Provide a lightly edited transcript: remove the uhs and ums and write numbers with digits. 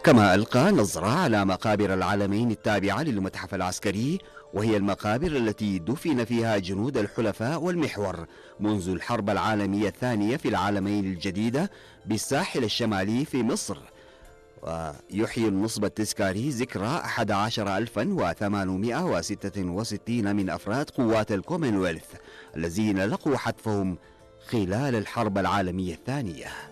كما ألقى نظرة على مقابر العالمين التابعة للمتحف العسكري، وهي المقابر التي دفن فيها جنود الحلفاء والمحور منذ الحرب العالمية الثانية في العالمين الجديدة بالساحل الشمالي في مصر. ويحيي النصب التذكاري ذكرى 11866 من أفراد قوات الكومنولث الذين لقوا حتفهم خلال الحرب العالمية الثانية.